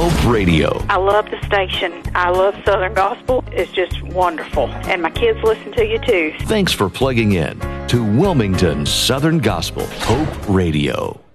Hope Radio. I love the station. I love Southern Gospel. It's just wonderful. And my kids listen to you too. Thanks for plugging in to Wilmington Southern Gospel Hope Radio.